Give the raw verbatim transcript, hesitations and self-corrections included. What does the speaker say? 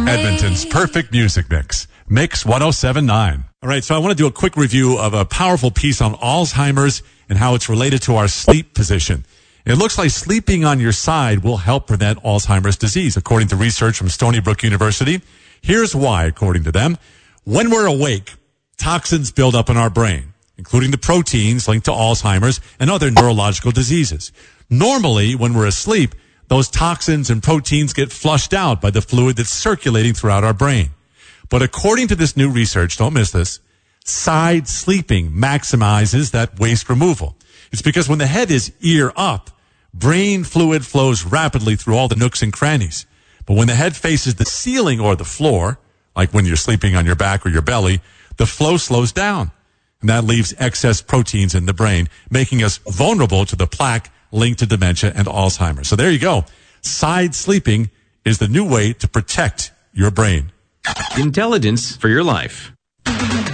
Edmonton's perfect music mix. Mix one oh seven point nine. All right, so I want to do a quick review of a powerful piece on Alzheimer's and how it's related to our sleep position. It looks like sleeping on your side will help prevent Alzheimer's disease, according to research from Stony Brook University. Here's why, according to them. When we're awake, toxins build up in our brain, including the proteins linked to Alzheimer's and other neurological diseases. Normally, when we're asleep, those toxins and proteins get flushed out by the fluid that's circulating throughout our brain. But according to this new research, don't miss this, side sleeping maximizes that waste removal. It's because when the head is ear up, brain fluid flows rapidly through all the nooks and crannies. But when the head faces the ceiling or the floor, like when you're sleeping on your back or your belly, the flow slows down. And that leaves excess proteins in the brain, making us vulnerable to the plaque linked to dementia and Alzheimer's. So there you go. Side sleeping is the new way to protect your brain. Intelligence for your life.